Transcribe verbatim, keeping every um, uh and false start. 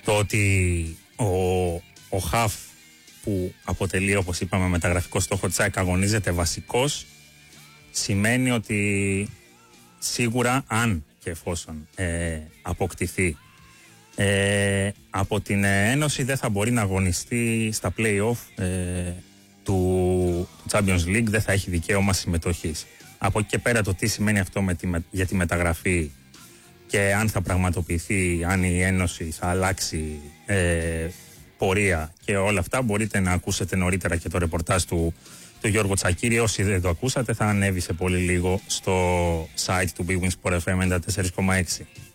Το ότι ο, ο Χαφ που αποτελεί, όπως είπαμε, μεταγραφικό στόχο της ΑΕΚ αγωνίζεται βασικός, σημαίνει ότι σίγουρα αν και εφόσον ε, αποκτηθεί ε, από την Ένωση δεν θα μπορεί να αγωνιστεί στα play-off ε, του Champions League, δεν θα έχει δικαίωμα συμμετοχής. Από εκεί και πέρα το τι σημαίνει αυτό με τη, για τη μεταγραφή και αν θα πραγματοποιηθεί, αν η Ένωση θα αλλάξει ε, πορεία και όλα αυτά, μπορείτε να ακούσετε νωρίτερα και το ρεπορτάζ του, του Γιώργου Τσακίρη. Όσοι δεν το ακούσατε θα ανέβει σε πολύ λίγο στο site του Big Win Sport εφ εμ ενενήντα τέσσερα κόμμα έξι.